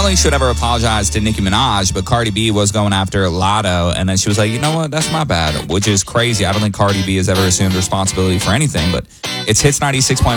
think she should ever apologize to Nicki Minaj, but Cardi B was going after Lotto, and then she was like, you know what, that's my bad, which is crazy. I don't think Cardi B has ever assumed responsibility for anything, but it's Hits 96.1.